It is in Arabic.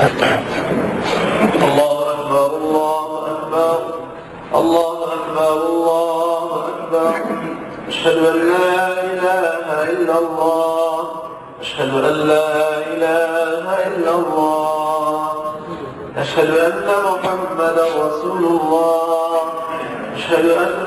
الله أكبر الله أكبر الله أكبر الله أكبر. أشهد أن لا إله إلا الله أشهد أن لا إله إلا الله أشهد أن محمدا رسول الله أشهد أن